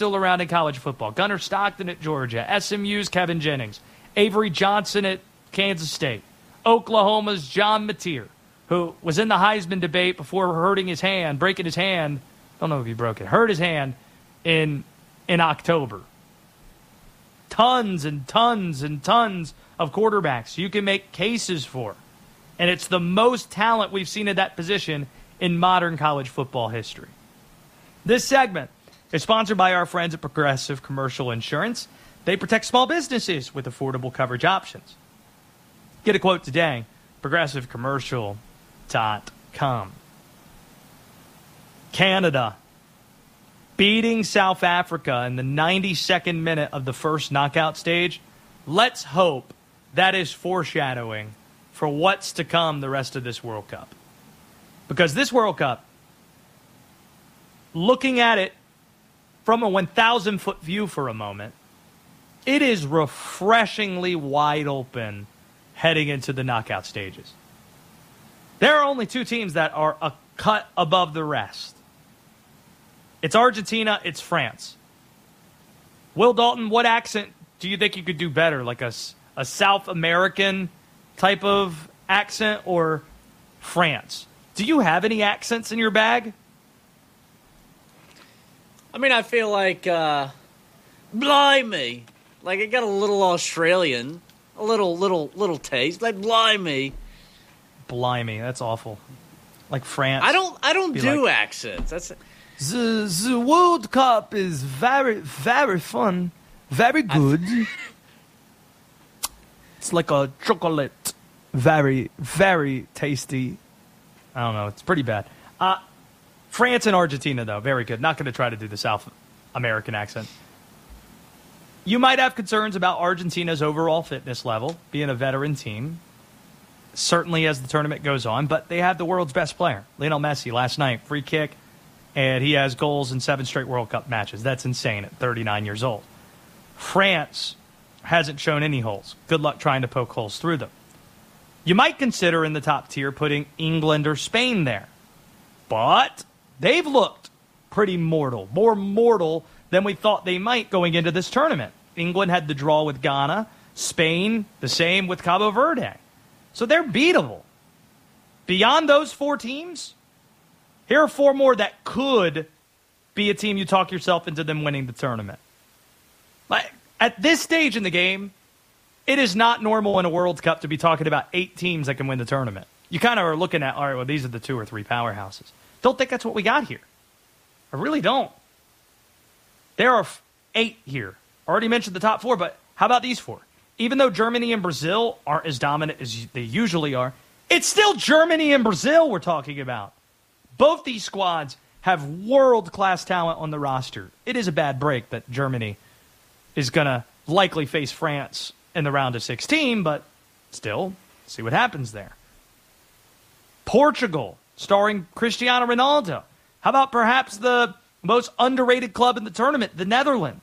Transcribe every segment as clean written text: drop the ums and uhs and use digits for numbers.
still around in college football. Gunnar Stockton at Georgia. SMU's Kevin Jennings. Avery Johnson at Kansas State. Oklahoma's John Mateer, who was in the Heisman debate before breaking his hand. Don't know if he broke it. Hurt his hand in October. Tons and tons and tons of quarterbacks you can make cases for. And it's the most talent we've seen at that position in modern college football history. This segment is sponsored by our friends at Progressive Commercial Insurance. They protect small businesses with affordable coverage options. Get a quote today, progressivecommercial.com. Canada beating South Africa in the 92nd minute of the first knockout stage. Let's hope that is foreshadowing for what's to come the rest of this World Cup. Because this World Cup, looking at it from a 1,000-foot view for a moment, it is refreshingly wide open heading into the knockout stages. There are only two teams that are a cut above the rest. It's Argentina, it's France. Will Dalton, what accent do you think you could do better? Like a South American type of accent or France? Do you have any accents in your bag? I mean, I feel like, blimey. Like, I got a little Australian, a little taste. Like, blimey. Blimey, that's awful. Like France. I don't do accents. That's the World Cup is very, very fun. Very good. It's like a chocolate. Very, very tasty. I don't know. It's pretty bad. France and Argentina, though, very good. Not going to try to do the South American accent. You might have concerns about Argentina's overall fitness level, being a veteran team, certainly as the tournament goes on, but they have the world's best player, Lionel Messi, last night, free kick, and he has goals in 7 straight World Cup matches. That's insane at 39 years old. France hasn't shown any holes. Good luck trying to poke holes through them. You might consider in the top tier putting England or Spain there, but they've looked pretty mortal, more mortal than we thought they might going into this tournament. England had the draw with Ghana. Spain, the same with Cabo Verde. So they're beatable. Beyond those 4 teams, here are 4 more that could be a team you talk yourself into them winning the tournament. Like, at this stage in the game, it is not normal in a World Cup to be talking about 8 teams that can win the tournament. You kind of are looking at, all right, well, these are the 2 or 3 powerhouses. Don't think that's what we got here. I really don't. There are 8 here. Already mentioned the top 4, but how about these 4? Even though Germany and Brazil aren't as dominant as they usually are, it's still Germany and Brazil we're talking about. Both these squads have world-class talent on the roster. It is a bad break that Germany is going to likely face France in the round of 16, but still, see what happens there. Portugal, starring Cristiano Ronaldo. How about perhaps the most underrated club in the tournament, the Netherlands?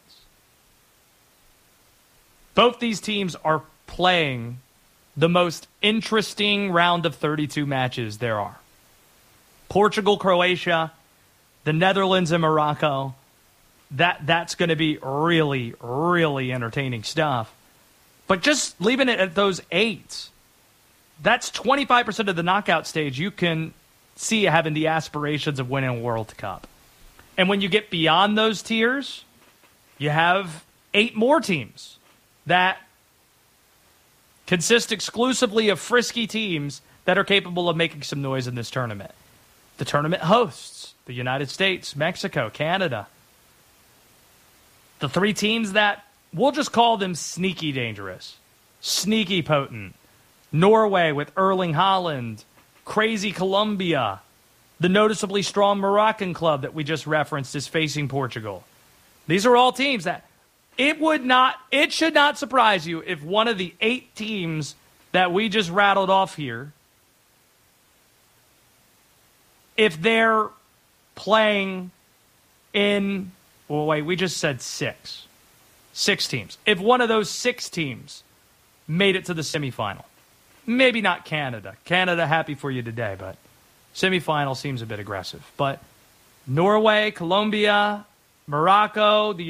Both these teams are playing the most interesting round of 32 matches there are. Portugal, Croatia, the Netherlands, and Morocco. That's going to be really, really entertaining stuff. But just leaving it at those 8, that's 25% of the knockout stage you can see having the aspirations of winning a World Cup. And when you get beyond those tiers, you have 8 more teams that consist exclusively of frisky teams that are capable of making some noise in this tournament. The tournament hosts, the United States, Mexico, Canada. The 3 teams that, we'll just call them sneaky dangerous, sneaky potent. Norway with Erling Haaland, crazy Colombia. The noticeably strong Moroccan club that we just referenced is facing Portugal. These are all teams that it should not surprise you if one of the 8 teams that we just rattled off here, if they're playing in, well, wait, we just said 6. 6 teams. If one of those 6 teams made it to the semifinal, maybe not Canada. Canada, happy for you today, but semifinal seems a bit aggressive. But Norway, Colombia, Morocco, the